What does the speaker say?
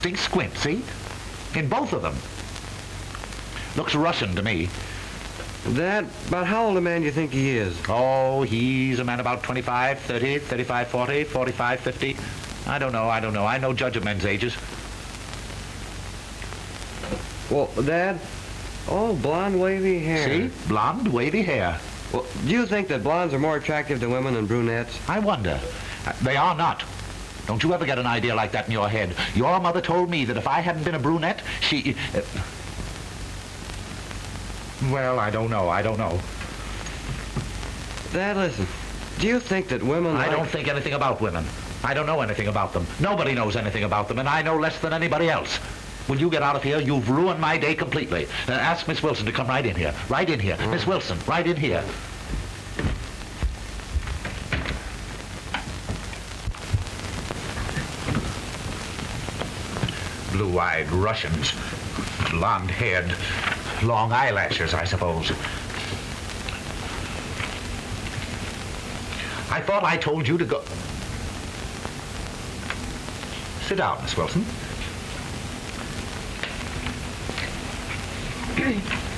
Big squint, see? In both of them. Looks Russian to me. Dad, about how old a man do you think he is? Oh, he's a man about 25, 30, 35, 40, 45, 50. I don't know. I no judge of men's ages. Well, Dad, oh, blonde, wavy hair. See? Blonde, wavy hair. Well, do you think that blondes are more attractive to women than brunettes? I wonder. They are not. Don't you ever get an idea like that in your head. Your mother told me that if I hadn't been a brunette, she... Well, I don't know. Dad, listen. Do you think that women I don't think anything about women. I don't know anything about them. Nobody knows anything about them, and I know less than anybody else. Will you get out of here? You've ruined my day completely. Ask Miss Wilson to come right in here. Right in here. Miss Wilson, right in here. Blue-eyed Russians. Blonde-haired. Long eyelashes, I suppose. I thought I told you to go... Sit down, Miss Wilson.